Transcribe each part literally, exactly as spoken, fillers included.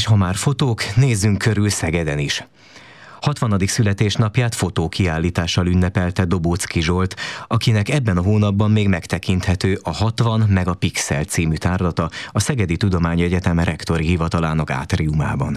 És ha már fotók, nézzünk körül Szegeden is. hatvanadik születésnapját fotókiállítással ünnepelte Dobóczky Zsolt, akinek ebben a hónapban még megtekinthető a hatvan megapixel című tárlata a Szegedi Tudományegyetem rektori hivatalának átriumában.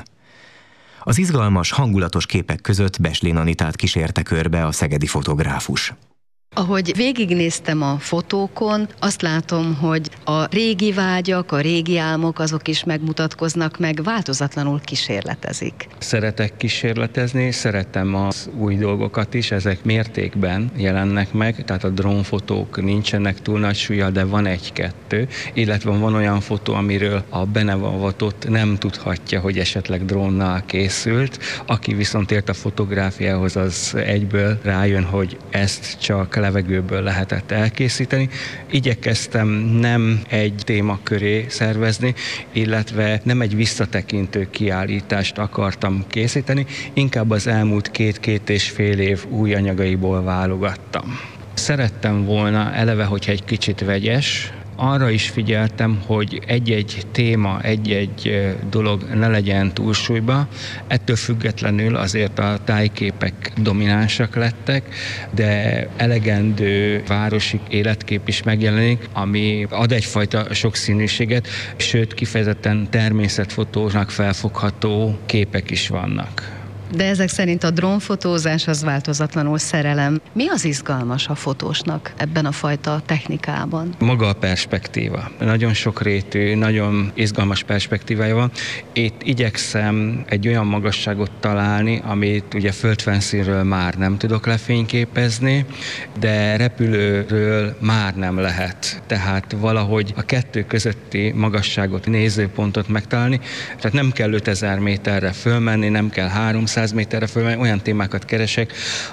Az izgalmas, hangulatos képek között Beslén Anitát kísérte körbe a szegedi fotográfus. Ahogy végignéztem a fotókon, azt látom, hogy a régi vágyak, a régi álmok, azok is megmutatkoznak meg, változatlanul kísérletezik. Szeretek kísérletezni, szeretem az új dolgokat is, ezek mértékben jelennek meg, tehát a drónfotók nincsenek túl nagy súllyal, de van egy-kettő, illetve van olyan fotó, amiről a be nem avatott nem tudhatja, hogy esetleg drónnal készült, aki viszont ért a fotográfiához, az egyből rájön, hogy ezt csak levegőből lehetett elkészíteni. Igyekeztem nem egy témaköré szervezni, illetve nem egy visszatekintő kiállítást akartam készíteni, inkább az elmúlt két-két és fél év új anyagaiból válogattam. Szerettem volna eleve, hogyha egy kicsit vegyes, arra is figyeltem, hogy egy-egy téma, egy-egy dolog ne legyen túlsúlyba. Ettől függetlenül azért a tájképek dominánsak lettek, de elegendő városi életkép is megjelenik, ami ad egyfajta sokszínűséget, sőt kifejezetten természetfotónak felfogható képek is vannak. De ezek szerint a drónfotózás az változatlanul szerelem. Mi az izgalmas a fotósnak ebben a fajta technikában? Maga a perspektíva. Nagyon sokrétű, nagyon izgalmas perspektívája van. Itt igyekszem egy olyan magasságot találni, amit ugye földfenszínről már nem tudok lefényképezni, de repülőről már nem lehet. Tehát valahogy a kettő közötti magasságot, nézőpontot megtalálni. Tehát nem kell ötezer méterre fölmenni, nem kell háromszáz méterre fölmenni, olyan témákat keresek,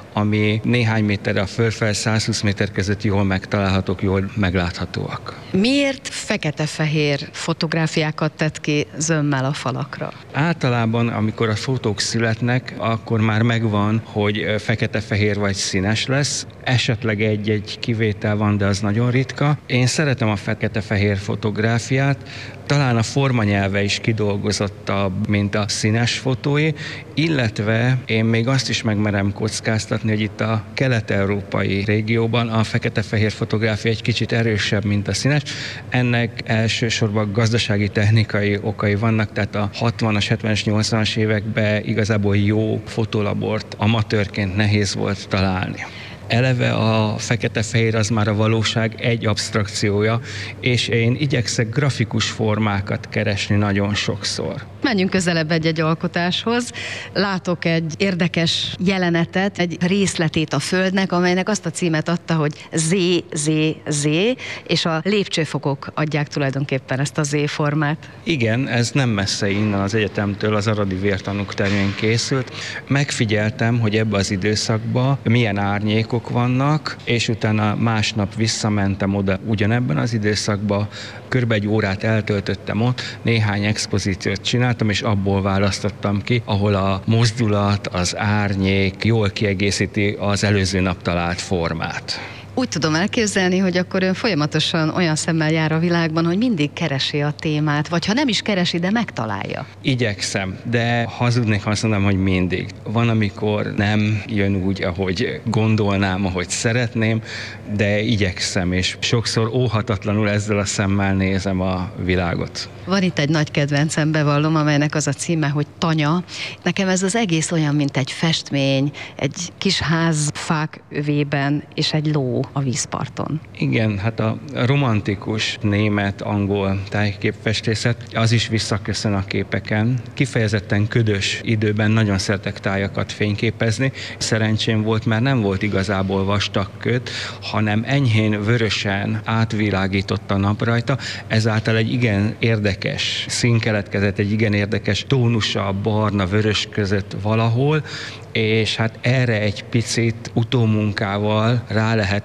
ami néhány méterre a fölfel, százhúsz méter között jól megtalálhatók, jól megláthatóak. Miért fekete-fehér fotográfiákat tett ki zömmel a falakra? Általában, amikor a fotók születnek, akkor már megvan, hogy fekete-fehér vagy színes lesz. Esetleg egy-egy kivétel van, de az nagyon ritka. Én szeretem a fekete-fehér fotográfiát, talán a formanyelve is kidolgozottabb, mint a színes fotói, illetve én még azt is megmerem kockáztatni, hogy itt a kelet-európai régióban a fekete-fehér fotográfia egy kicsit erősebb, mint a színes. Ennek elsősorban gazdasági, technikai okai vannak, tehát a hatvanas, hetvenes, nyolcvanas években igazából jó fotolabort amatőrként nehéz volt találni. Eleve a fekete-fehér az már a valóság egy absztrakciója, és én igyekszek grafikus formákat keresni nagyon sokszor. Menjünk közelebb egy-egy alkotáshoz. Látok egy érdekes jelenetet, egy részletét a Földnek, amelynek azt a címet adta, hogy zé zé zé, és a lépcsőfokok adják tulajdonképpen ezt a Z-formát. Igen, ez nem messze innen az egyetemtől, az Aradi Vértanúk terén készült. Megfigyeltem, hogy ebbe az időszakban milyen árnyékok vannak, és utána másnap visszamentem oda ugyanebben az időszakban, körbe egy órát eltöltöttem ott, néhány expozíciót csináltam, és abból választottam ki, ahol a mozdulat, az árnyék jól kiegészíti az előző nap talált formát. Úgy tudom elképzelni, hogy akkor ön folyamatosan olyan szemmel jár a világban, hogy mindig keresi a témát, vagy ha nem is keresi, de megtalálja. Igyekszem, de hazudnék, ha azt mondom, hogy mindig. Van, amikor nem jön úgy, ahogy gondolnám, ahogy szeretném, de igyekszem, és sokszor óhatatlanul ezzel a szemmel nézem a világot. Van itt egy nagy kedvencem, bevallom, amelynek az a címe, hogy Tanya. Nekem ez az egész olyan, mint egy festmény, egy kis ház fák övében, és egy ló a vízparton. Igen, hát a romantikus német-angol tájképfestészet, az is visszaköszön a képeken. Kifejezetten ködös időben nagyon szeretek tájakat fényképezni. Szerencsém volt, mert nem volt igazából vastag köd, hanem enyhén vörösen átvilágított a nap rajta, ezáltal egy igen érdekes szín keletkezett, egy igen érdekes tónusa a barna-vörös között valahol, és hát erre egy picit utómunkával rá lehetett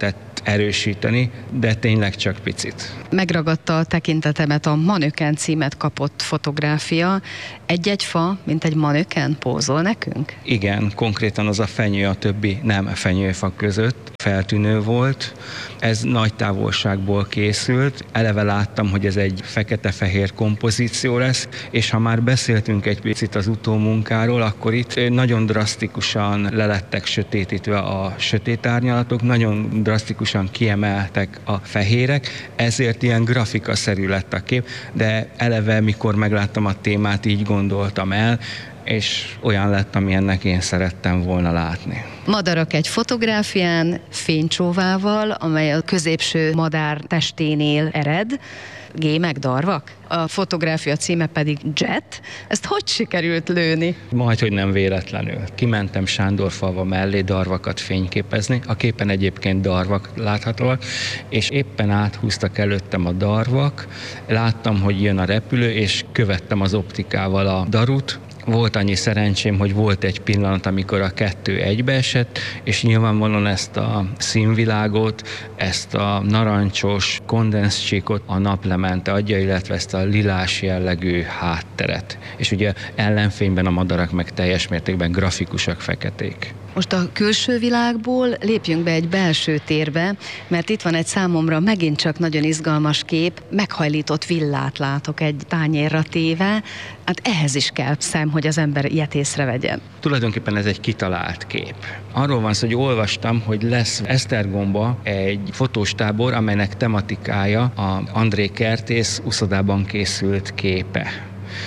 erősíteni, de tényleg csak picit. Megragadta a tekintetemet a Manöken címet kapott fotográfia. Egy-egy fa, mint egy manöken pózol nekünk? Igen, konkrétan az a fenyő a többi nem fenyőfa között feltűnő volt. Ez nagy távolságból készült. Eleve láttam, hogy ez egy fekete-fehér kompozíció lesz, és ha már beszéltünk egy picit az utómunkáról, akkor itt nagyon drasztikusan lelettek sötétítve a sötét árnyalatok, nagyon drasztikusan kiemeltek a fehérek, ezért ilyen grafikaszerű lett a kép, de eleve, mikor megláttam a témát, így gondoltam el, és olyan lett, amilyennek én szerettem volna látni. Madarak egy fotográfián, fénycsóvával, amely a középső madár testénél ered, gémek, darvak. A fotográfia címe pedig Jet. Ezt hogy sikerült lőni? Majdhogy nem véletlenül. Kimentem Sándorfalva mellé darvakat fényképezni, a képen egyébként darvak láthatóak, és éppen áthúztak előttem a darvak, láttam, hogy jön a repülő, és követtem az optikával a darut. Volt annyi szerencsém, hogy volt egy pillanat, amikor a kettő egybeesett, és nyilvánvalóan ezt a színvilágot, ezt a narancsos kondenszcsíkot a naplemente adja, illetve ezt a lilás jellegű hátteret. És ugye ellenfényben a madarak meg teljes mértékben grafikusak, feketék. Most a külső világból lépjünk be egy belső térbe, mert itt van egy számomra megint csak nagyon izgalmas kép, meghajlított villát látok egy tányérra téve, hát ehhez is kell szem, hogy az ember ilyet észrevegyen. Tulajdonképpen ez egy kitalált kép. Arról van szó, hogy olvastam, hogy lesz Esztergomba egy fotóstábor, amelynek tematikája a André Kertész uszodában készült képe.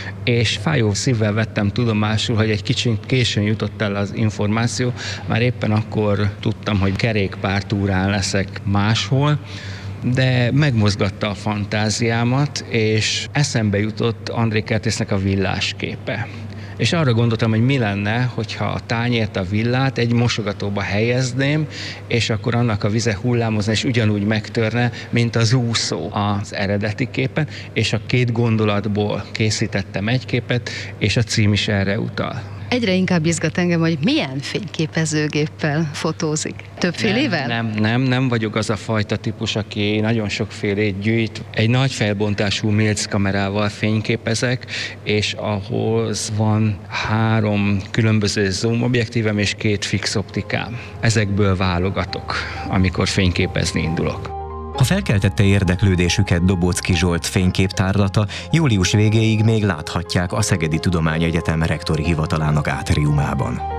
És fájó szívvel vettem tudomásul, hogy egy kicsit későn jutott el az információ, már éppen akkor tudtam, hogy kerékpártúrán leszek máshol, de megmozgatta a fantáziámat, és eszembe jutott André Kertésznek a villásképe. És arra gondoltam, hogy mi lenne, hogyha a tányért, a villát egy mosogatóba helyezném, és akkor annak a vize hullámozna, és ugyanúgy megtörne, mint az úszó az eredeti képen, és a két gondolatból készítettem egy képet, és a cím is erre utal. Egyre inkább izgat engem, hogy milyen fényképezőgéppel fotózik. Többfélével? Nem, nem, nem, nem vagyok az a fajta típus, aki nagyon sokfélét gyűjt. Egy nagy felbontású Milc kamerával fényképezek, és ahhoz van három különböző zoom objektívem és két fix optikám. Ezekből válogatok, amikor fényképezni indulok. Ha felkeltette érdeklődésüket Dobóczky Zsolt fényképtárlata, július végéig még láthatják a Szegedi Tudományegyetem rektori hivatalának átriumában.